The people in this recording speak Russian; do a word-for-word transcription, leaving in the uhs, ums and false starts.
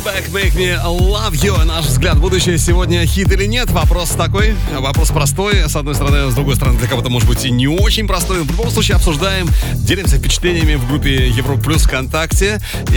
Back, Make Me Love You. Наш взгляд в будущее сегодня хит или нет? Вопрос такой, вопрос простой. С одной стороны, с другой стороны, для кого-то может быть и не очень простой. В любом случае обсуждаем, делимся впечатлениями в группе Европа Плюс ВКонтакте.